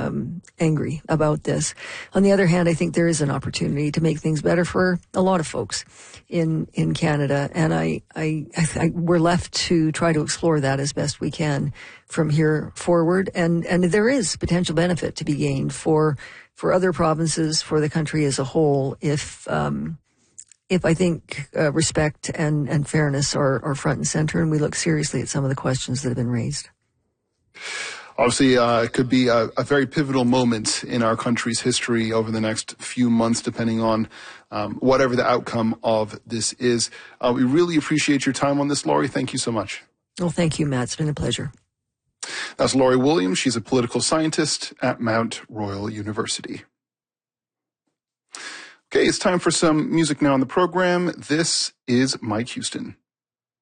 angry about this. On the other hand, I think there is an opportunity to make things better for a lot of folks in Canada, and we're left to try to explore that as best we can from here forward. And there is potential benefit to be gained for other provinces, for the country as a whole, if I think respect and fairness are front and center, and we look seriously at some of the questions that have been raised. Obviously, it could be a very pivotal moment in our country's history over the next few months, depending on whatever the outcome of this is. We really appreciate your time on this, Laurie. Thank you so much. Well, thank you, Matt. It's been a pleasure. That's Laurie Williams. She's a political scientist at Mount Royal University. Okay, it's time for some music now on the program. This is Mike Houston.